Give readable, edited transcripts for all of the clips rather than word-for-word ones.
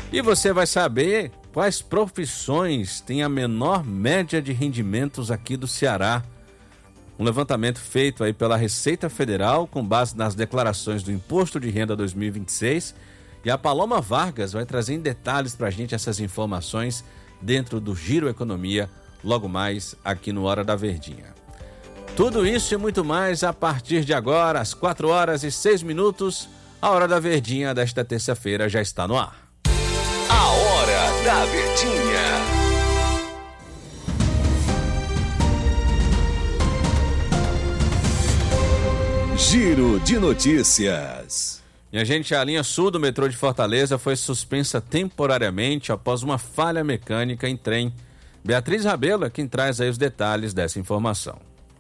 E você vai saber quais profissões têm a menor média de rendimentos aqui do Ceará. Um levantamento feito aí pela Receita Federal com base nas declarações do Imposto de Renda 2026. E a Paloma Vargas vai trazer em detalhes para a gente essas informações dentro do Giro Economia, logo mais aqui no Hora da Verdinha. Tudo isso e muito mais a partir de agora, às 4h06. A Hora da Verdinha desta terça-feira já está no ar. A Hora da Verdinha. Giro de notícias. Minha gente, a linha sul do metrô de Fortaleza foi suspensa temporariamente após uma falha mecânica em trem. Beatriz Rabelo é quem traz aí os detalhes dessa informação.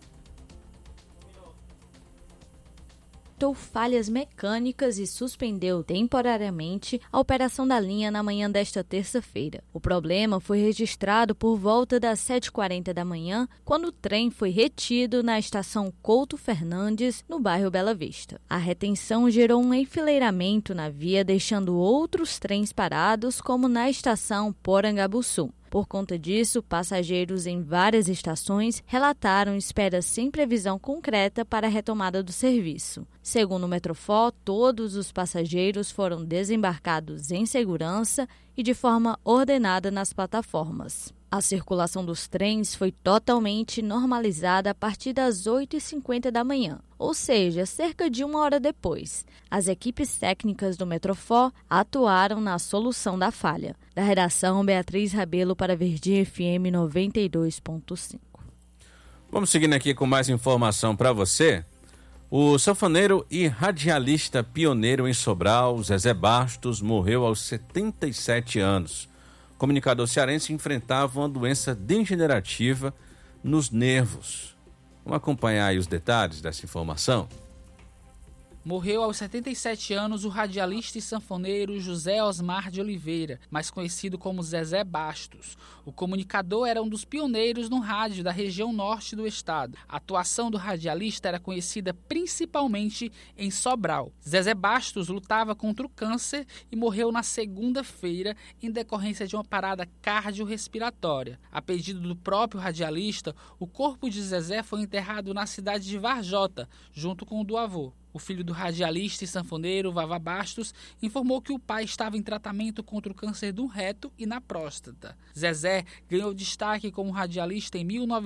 Falhas mecânicas e suspendeu temporariamente a operação da linha na manhã desta terça-feira. O problema foi registrado por volta das 7h40 da manhã, quando o trem foi retido na estação Couto Fernandes, no bairro Bela Vista. A retenção gerou um enfileiramento na via, deixando outros trens parados, como na estação Porangabuçu. Por conta disso, passageiros em várias estações relataram espera sem previsão concreta para a retomada do serviço. Segundo o Metrofó, todos os passageiros foram desembarcados em segurança e de forma ordenada nas plataformas. A circulação dos trens foi totalmente normalizada a partir das 8h50 da manhã, ou seja, cerca de 1 hora depois. As equipes técnicas do Metrofó atuaram na solução da falha. Da redação, Beatriz Rabelo para Verdinha FM 92.5. Vamos seguindo aqui com mais informação para você. O sanfoneiro e radialista pioneiro em Sobral, Zezé Bastos, morreu aos 77 anos. O comunicador cearense enfrentava uma doença degenerativa nos nervos. Vamos acompanhar aí os detalhes dessa informação? Morreu aos 77 anos o radialista e sanfoneiro José Osmar de Oliveira, mais conhecido como Zezé Bastos. O comunicador era um dos pioneiros no rádio da região norte do estado. A atuação do radialista era conhecida principalmente em Sobral. Zezé Bastos lutava contra o câncer e morreu na segunda-feira em decorrência de uma parada cardiorrespiratória. A pedido do próprio radialista, o corpo de Zezé foi enterrado na cidade de Varjota, junto com o do avô. O filho do radialista e sanfoneiro, Vavá Bastos, informou que o pai estava em tratamento contra o câncer do reto e na próstata. Zezé ganhou destaque como radialista em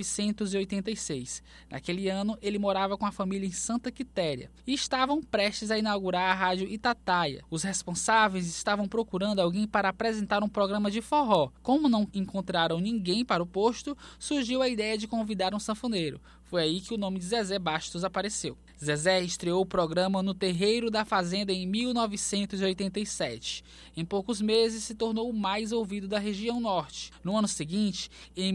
1986. Naquele ano, ele morava com a família em Santa Quitéria e estavam prestes a inaugurar a rádio Itataia. Os responsáveis estavam procurando alguém para apresentar um programa de forró. Como não encontraram ninguém para o posto, surgiu a ideia de convidar um sanfoneiro. Foi aí que o nome de Zezé Bastos apareceu. Zezé estreou o programa no Terreiro da Fazenda em 1987. Em poucos meses se tornou o mais ouvido da região norte. No ano seguinte, em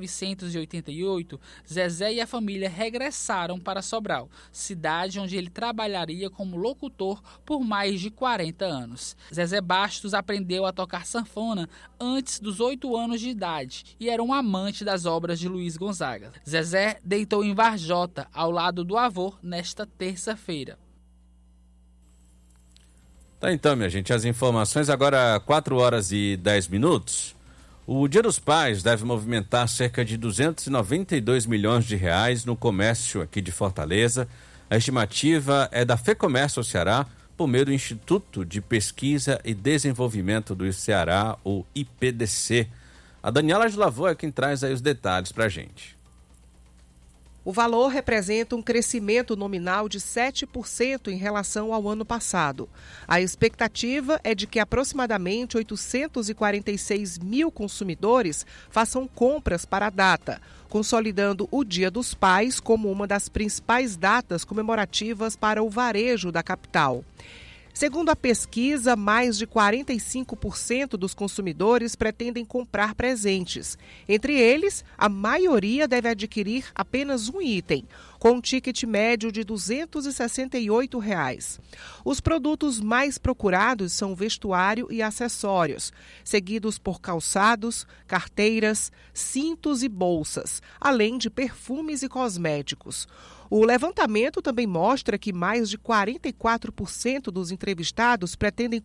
1988, Zezé e a família regressaram para Sobral, cidade onde ele trabalharia como locutor por mais de 40 anos. Zezé Bastos aprendeu a tocar sanfona antes dos 8 anos de idade e era um amante das obras de Luiz Gonzaga. Zezé deitou em Varjota, ao lado do avô, nesta terça-feira. Tá, então, minha gente, as informações agora 4h10. O Dia dos Pais deve movimentar cerca de 292 milhões de reais no comércio aqui de Fortaleza. A estimativa é da FEComércio Ceará, por meio do Instituto de Pesquisa e Desenvolvimento do Ceará, o IPDC. A Daniela de Lavô é quem traz aí os detalhes pra gente. O valor representa um crescimento nominal de 7% em relação ao ano passado. A expectativa é de que aproximadamente 846 mil consumidores façam compras para a data, consolidando o Dia dos Pais como uma das principais datas comemorativas para o varejo da capital. Segundo a pesquisa, mais de 45% dos consumidores pretendem comprar presentes. Entre eles, a maioria deve adquirir apenas um item, com um ticket médio de R$ 268. Os produtos mais procurados são vestuário e acessórios, seguidos por calçados, carteiras, cintos e bolsas, além de perfumes e cosméticos. O levantamento também mostra que mais de 44% dos entrevistados pretendem